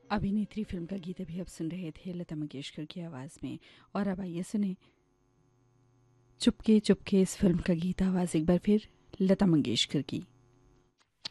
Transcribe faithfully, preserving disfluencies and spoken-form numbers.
अभिनेत्री फिल्म का गीत अभी आप सुन रहे थे लता मंगेशकर की आवाज़ में। और अब आइए सुने चुपके चुपके इस फिल्म का गीत, आवाज़ एक बार फिर लता मंगेशकर की।